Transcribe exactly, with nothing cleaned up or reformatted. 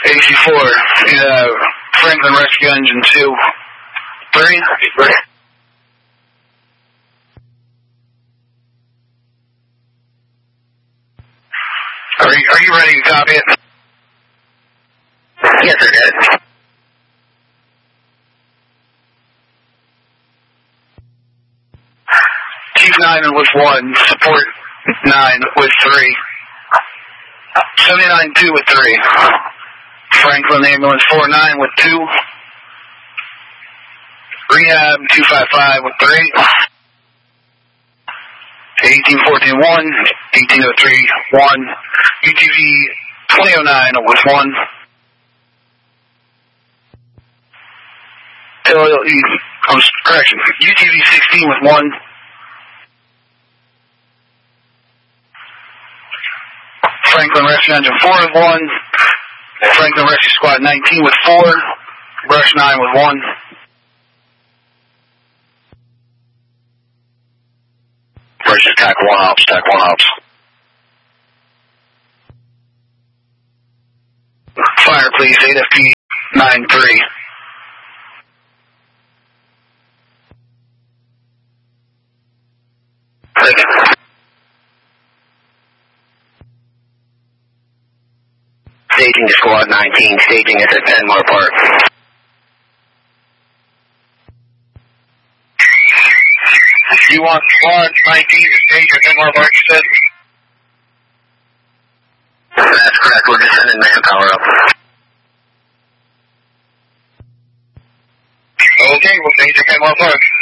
A C four, uh, Franklin Rescue Engine two, three. Are you, are you ready to copy it? Yes, sir, good. Chief nine with one, support nine with three. seventy-nine two with three. Franklin Ambulance four nine with two. Rehab two five five with three. eighteen fourteen one, eighteen oh three one. U T V twenty oh nine with one. L L E, oh, correction, U T V sixteen with one. Franklin Rescue Engine four with one. Franklin Rescue Squad nineteen with four. Brush nine with one. Brush attack one ops, attack one ops. Fire please, eight F P nine three. Staging to squad nineteen, staging is at Penmore Park. You want squad nineteen to stage at Penmore Park, you said? That's correct, we're just sending manpower up. Okay, we'll stage at Penmore Park.